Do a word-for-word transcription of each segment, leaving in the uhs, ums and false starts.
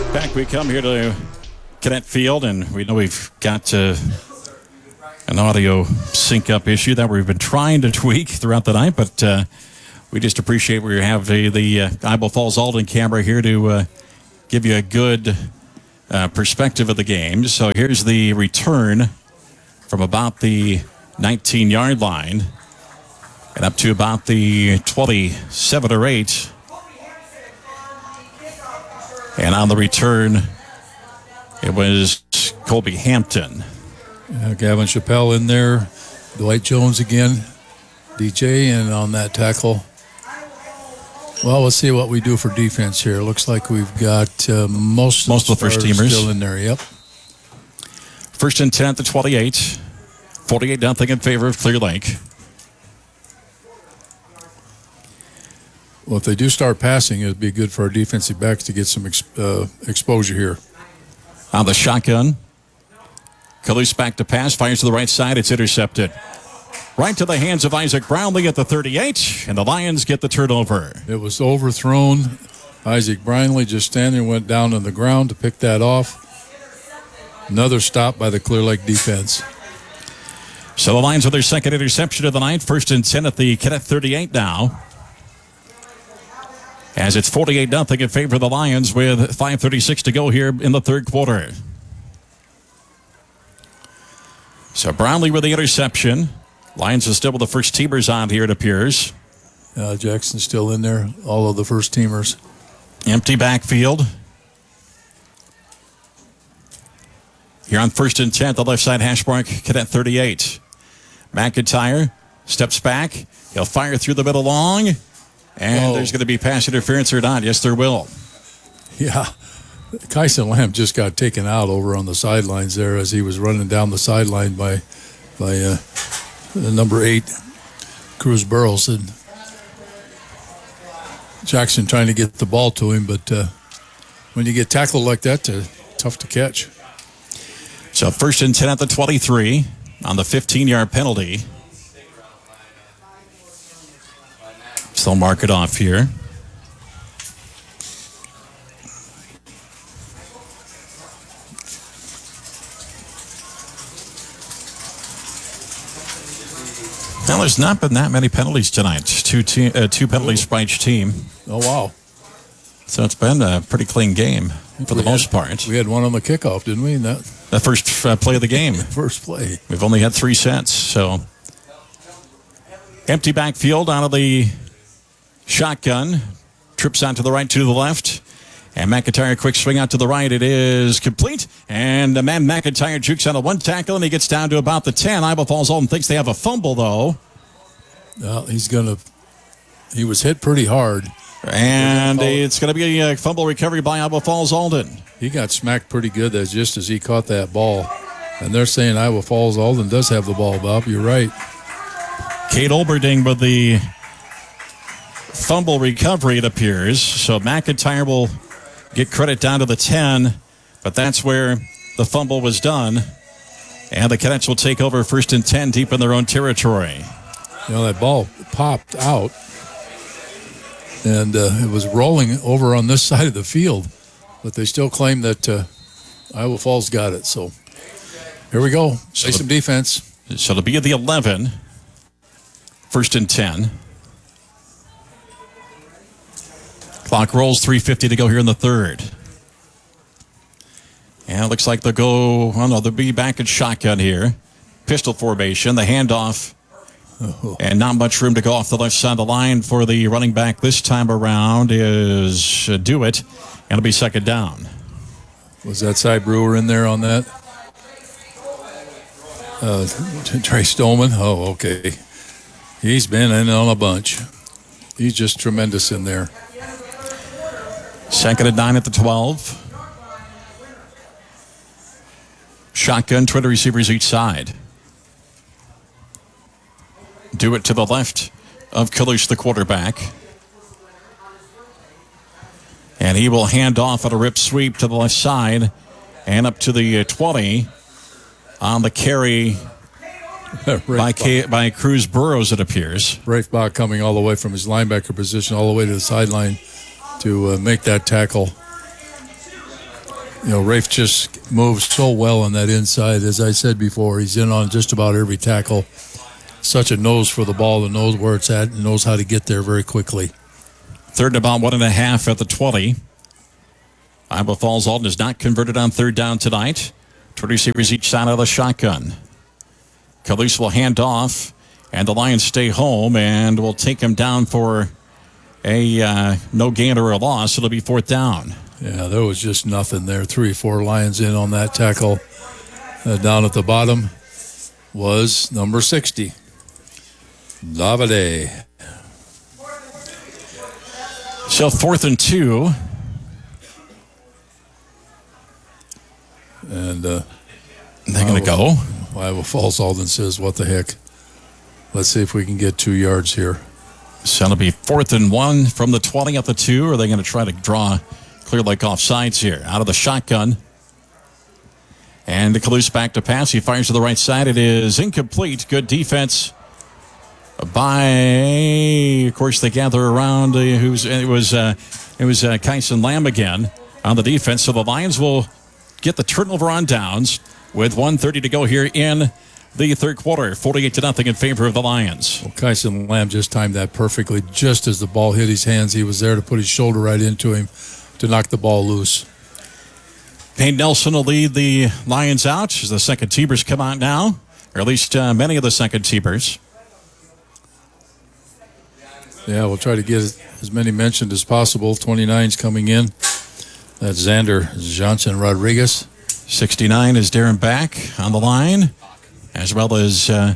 Back we come here to Cadet Field, and we know we've got uh, an audio sync-up issue that we've been trying to tweak throughout the night, but uh, we just appreciate we have the, the uh, Iowa Falls Alden camera here to uh, give you a good uh, perspective of the game. So here's the return from about the nineteen-yard line and up to about the twenty-seven or eight. And on the return, it was Colby Hampton. Uh, Gavin Chappelle in there. Dwight Jones again. D J, and on that tackle. Well, let's see what we do for defense here. Looks like we've got uh, most, most of the first teamers still in there. Yep. First and ten at the twenty-eight. forty-eight nothing in favor of Clear Lake. Well, if they do start passing, it would be good for our defensive backs to get some ex- uh, exposure here. On the shotgun. Kalous back to pass, fires to the right side. It's intercepted. Right to the hands of Isaac Brownlee at the thirty-eight, and the Lions get the turnover. It was overthrown. Isaac Brownlee just standing, went down on the ground to pick that off. Another stop by the Clear Lake defense. So the Lions with their second interception of the night. First and ten at the Cadet thirty-eight now. As it's forty-eight nothing in favor of the Lions with five thirty-six to go here in the third quarter. So Brownlee with the interception. Lions are still with the first teamers on here, it appears. Uh, Jackson's still in there, all of the first teamers. Empty backfield. Here on first and ten, the left side hash mark, Cadet thirty-eight. McIntyre steps back. He'll fire through the middle long. And Whoa. There's going to be pass interference or not. Yes, there will. Yeah. Kyson Lamb just got taken out over on the sidelines there as he was running down the sideline by by uh, number eight, Cruz Burrows. And Jackson trying to get the ball to him, but uh, when you get tackled like that, uh, tough to catch. So first and ten at the twenty-three on the fifteen-yard penalty. Still mark it off here. Now, there's not been that many penalties tonight. Two te- uh, two penalties for each team. Oh, wow. So it's been a pretty clean game for the we most had, part. We had one on the kickoff, didn't we? That the first uh, play of the game. First play. We've only had three sets, so empty backfield out of the shotgun. Trips out to the right, to the left. And McIntyre, quick swing out to the right. It is complete. And the man McIntyre jukes on a one tackle, and he gets down to about the ten. Iowa Falls Alden thinks they have a fumble, though. Well, he's going to... He was hit pretty hard. And it's going to be a fumble recovery by Iowa Falls Alden. He got smacked pretty good as just as he caught that ball. And they're saying Iowa Falls Alden does have the ball, Bob. You're right. Kate Olberding with the fumble recovery, it appears. So McIntyre will get credit down to the ten, but that's where the fumble was done. And the Cadets will take over first and ten deep in their own territory. You know, that ball popped out, and uh, it was rolling over on this side of the field, but they still claim that uh, Iowa Falls got it. So here we go. Play some defense. So it'll be at the eleven, first and ten. Clock rolls, three fifty to go here in the third. And it looks like they'll go, well, no, they'll be back in shotgun here. Pistol formation, the handoff. Oh. And not much room to go off the left side of the line for the running back this time around is uh, Dewitt. And it'll be second down. Was that Cy Brewer in there on that? Uh, Trey Stoneman? Oh, okay. He's been in on a bunch. He's just tremendous in there. Second and nine at the twelve. Shotgun, twin receivers each side. Do it to the left of Kalous, the quarterback. And he will hand off at a rip sweep to the left side and up to the twenty on the carry by, K- by Cruz Burrows, it appears. Rafe Bach coming all the way from his linebacker position all the way to the sideline to uh, make that tackle. you know, Rafe just moves so well on that inside. As I said before, he's in on just about every tackle. Such a nose for the ball and knows where it's at and knows how to get there very quickly. Third and about one and a half at the twenty. Iowa Falls Alton is not converted on third down tonight. Two receivers each side of the shotgun. Kalus will hand off, and the Lions stay home, and will take him down for a uh, no gain or a loss. It'll be fourth down. Yeah, there was just nothing there. Three, four Lions in on that tackle. Uh, down at the bottom was number sixty, Davide. So fourth and two. And uh, they're going to go. Iowa Falls Alton says, what the heck? Let's see if we can get two yards here. So it'll be fourth and one from the twenty at the two. Or are they going to try to draw Clear Lake off sides here? Out of the shotgun. And Kalus back to pass. He fires to the right side. It is incomplete. Good defense by, of course, they gather around. Uh, who's it was uh, it was uh, Kyson Lamb again on the defense. So the Lions will get the turnover on downs with one thirty to go here in the third quarter. forty-eight to nothing in favor of the Lions. Well, Kyson Lamb just timed that perfectly. Just as the ball hit his hands, he was there to put his shoulder right into him to knock the ball loose. Payne Nelson will lead the Lions out as the second teamers come out now, or at least uh, many of the second teamers. Yeah, we'll try to get as many mentioned as possible. twenty-nine's coming in. That's Xander Johnson Rodriguez. sixty-nine is Darren Back on the line, as well as uh,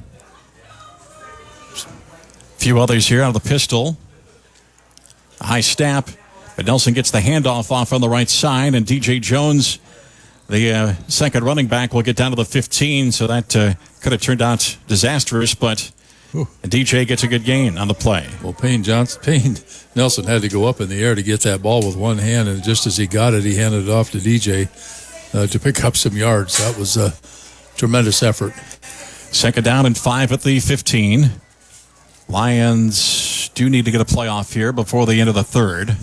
a few others here out of the pistol. A high snap, but Nelson gets the handoff off on the right side, and D J Jones, the uh, second running back, will get down to the fifteen, so that uh, could have turned out disastrous, but D J gets a good gain on the play. Well, Payne Johnson, Payne Nelson had to go up in the air to get that ball with one hand, and just as he got it, he handed it off to D J uh, to pick up some yards. That was a tremendous effort. Second down and five at the fifteen. Lions do need to get a playoff here before the end of the third.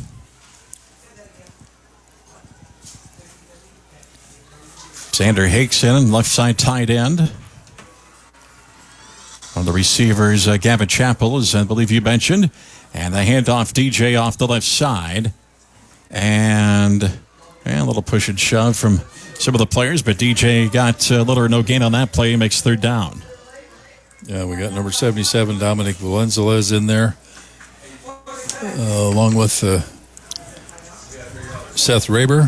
Xander Hakeson, left side tight end. One of the receivers, uh, Gavin Chappell, as I believe you mentioned. And the handoff, D J off the left side. And, and a little push and shove from some of the players, but D J got uh, little or no gain on that play. He makes third down. Yeah, we got number seventy-seven, Dominic Valenzuela, in there, uh, along with uh, Seth Raber.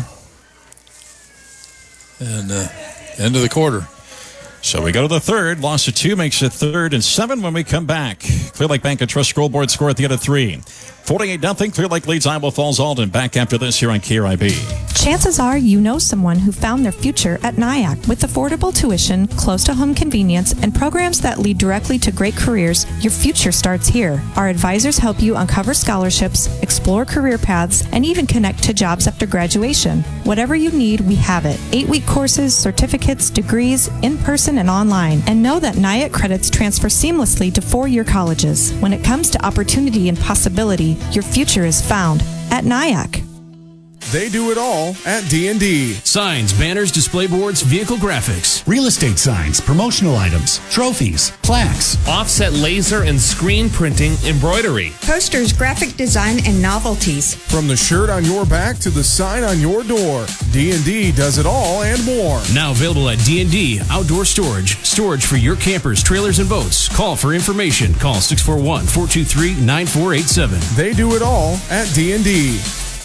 And uh, end of the quarter. So we go to the third. Loss of two makes it third and seven when we come back. Clear Lake Bank and Trust scoreboard score at the end of three. forty-eight nothing. Clear Lake leads Iowa Falls Alton. Back after this here on K R I B. Chances are you know someone who found their future at NIAC. With affordable tuition, close to home convenience, and programs that lead directly to great careers, your future starts here. Our advisors help you uncover scholarships, explore career paths, and even connect to jobs after graduation. Whatever you need, we have it. Eight-week courses, certificates, degrees, in-person and online. And know that NIAC credits transfer seamlessly to four-year colleges. When it comes to opportunity and possibility, your future is found at NIAC. They do it all at D and D. Signs, banners, display boards, vehicle graphics, real estate signs, promotional items, trophies, plaques, offset laser and screen printing, embroidery, posters, graphic design, and novelties. From the shirt on your back to the sign on your door, D and D does it all and more. Now available at D and D Outdoor Storage. Storage for your campers, trailers, and boats. Call for information. Call six four one, four two three, nine four eight seven. They do it all at D and D.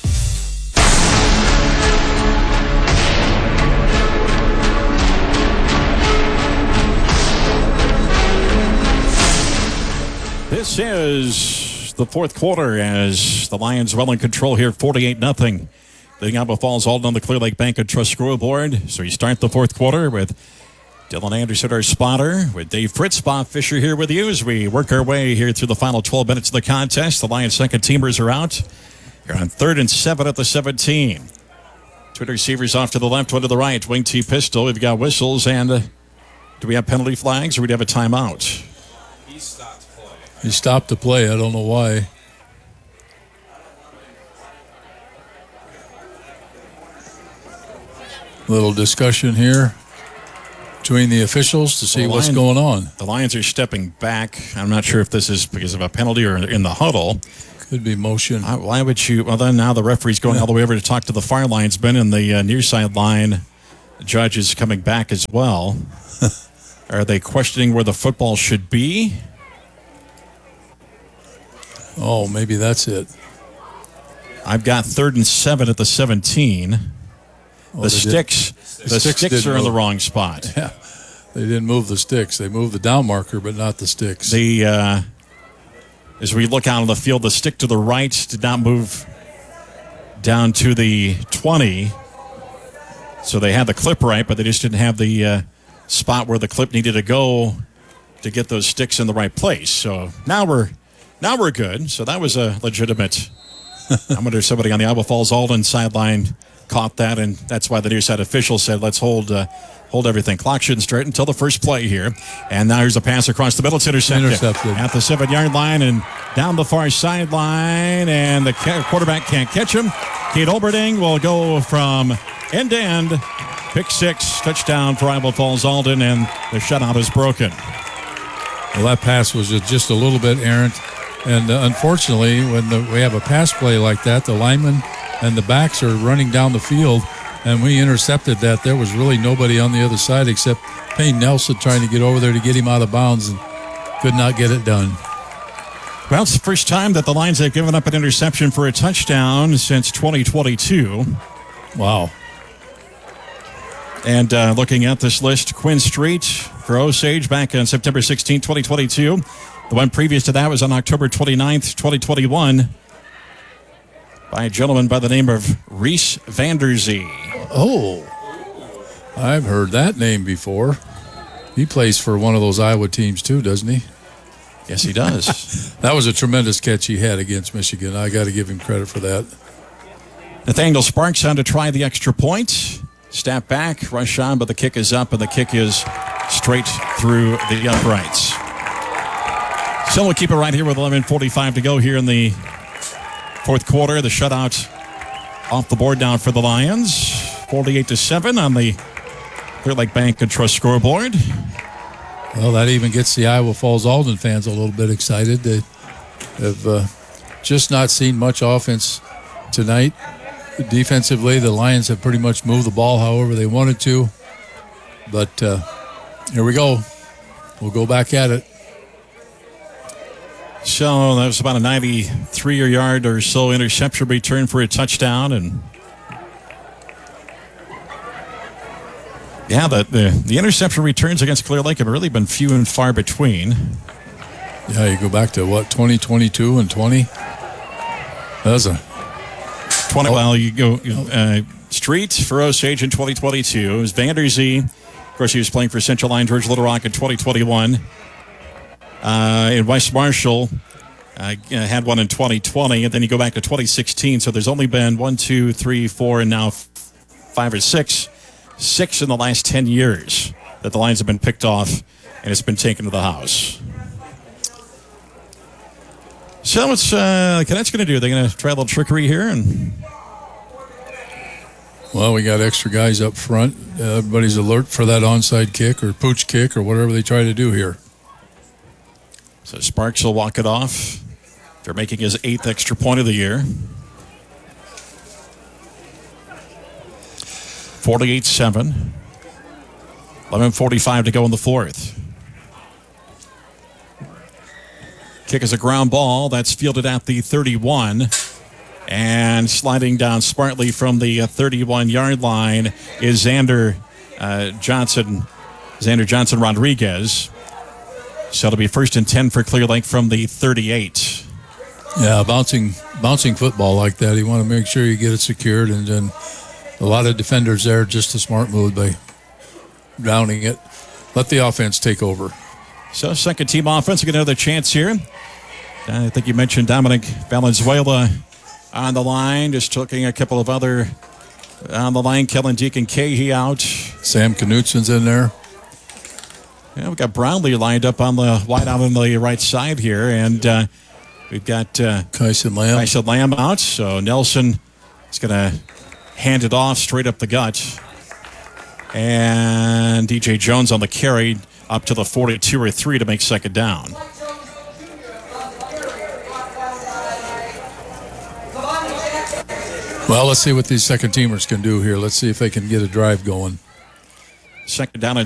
This is the fourth quarter as the Lions well in control here, forty-eight nothing. Leading Iowa Falls Alton on the Clear Lake Bank and Trust scoreboard. So you start the fourth quarter with Dylan Anderson, our spotter, with Dave Fritz, Bob Fisher here with you as we work our way here through the final twelve minutes of the contest. The Lions second teamers are out. You're on third and seven at the seventeen. Two receivers off to the left, one to the right. Wing T pistol. We've got whistles and uh, do we have penalty flags or do we have a timeout? He stopped play. He stopped the play. I don't know why. Little discussion here between the officials to see Well, what's Lions- going on. The Lions are stepping back. I'm not sure if this is because of a penalty or in the huddle. Could be motion. Why- Why would you? Well, then now the referee's going all the way over to talk to the far linesman, and the uh, near side line judge is coming back as well. Are they questioning where the football should be? Oh, maybe that's it. I've got third and seven at the seventeen. Oh, the they did- sticks, the sticks sticks didn't are in the move. wrong spot. Yeah, they didn't move the sticks. They moved the down marker, but not the sticks. The uh, as we look out on the field, the stick to the right did not move down to the twenty. So they had the clip right, but they just didn't have the uh, spot where the clip needed to go to get those sticks in the right place. So now we're now we're good. So that was a legitimate. I wonder if somebody on the Iowa Falls Alden sideline caught that, and that's why the near side official said, "Let's hold uh, hold everything. Clock shouldn't start until the first play here." And now here's a pass across the middle. It's intercepted, Intercepted. at the seven-yard line and down the far sideline, and the ca- quarterback can't catch him. Kate Olberding will go from end to end. Pick six, touchdown for Iowa Falls Alden, and the shutout is broken. Well, that pass was just a little bit errant. And uh, unfortunately, when the, we have a pass play like that, the linemen and the backs are running down the field, and we intercepted that. There was really nobody on the other side except Payne Nelson trying to get over there to get him out of bounds and could not get it done. Well, it's the first time that the Lions have given up an interception for a touchdown since twenty twenty-two. Wow. And uh, looking at this list, Quinn Street for Osage back on September sixteenth, twenty twenty-two. The one previous to that was on October twenty-ninth, twenty twenty-one by a gentleman by the name of Reese Vanderzee. Oh, I've heard that name before. He plays for one of those Iowa teams too, doesn't he? Yes, he does. That was a tremendous catch he had against Michigan. I got to give him credit for that. Nathaniel Sparks on to try the extra point. Step back, rush on, but the kick is up, and the kick is straight through the uprights. So we'll keep it right here with eleven forty-five to go here in the fourth quarter. The shutout off the board now for the Lions. forty-eight to seven on the Clear Lake Bank and Trust scoreboard. Well, that even gets the Iowa Falls Alden fans a little bit excited. They have uh, just not seen much offense tonight. Defensively, the Lions have pretty much moved the ball however they wanted to. But uh, here we go. We'll go back at it. So that was about a ninety-three yard or so interception return for a touchdown. And yeah, the, the, the interception returns against Clear Lake have really been few and far between. Yeah, you go back to what, twenty twenty-two and twenty? That was a twenty. Oh. Well, you go uh, Street for Osage in twenty twenty-two. It was Vanderzee. Of course, he was playing for Central Line George Little Rock in twenty twenty-one. Uh, in West Marshall, uh, had one in twenty twenty, and then you go back to twenty sixteen. So there's only been one, two, three, four, and now f- five or six, six in the last ten years that the Lions have been picked off, and it's been taken to the house. So what's uh, the Cadets going to do? They're going to try a little trickery here, and well, we got extra guys up front. Uh, everybody's alert for that onside kick or pooch kick or whatever they try to do here. So Sparks will walk it off. They're making his eighth extra point of the year. forty-eight seven. eleven forty-five to go in the fourth. Kick is a ground ball. That's fielded at the thirty-one. And sliding down smartly from the thirty-one-yard line is Xander uh, Johnson, Xander Johnson Rodriguez. So it'll be first and ten for Clear Lake from the thirty-eight. Yeah, bouncing bouncing football like that, you want to make sure you get it secured, and then a lot of defenders there, just a smart move by downing it. Let the offense take over. So second team offense, get another chance here. I think you mentioned Dominic Valenzuela on the line, just taking a couple of other on the line. Kellen Deacon Cahey out. Sam Knutson's in there. Yeah, we've got Brownlee lined up on the wide out on the right side here, and uh, we've got uh, Kyson Lamb. Kyson Lamb out. So Nelson is going to hand it off straight up the gut. And D J Jones on the carry up to the forty-two or three to make second down. Well, let's see what these second teamers can do here. Let's see if they can get a drive going. Second down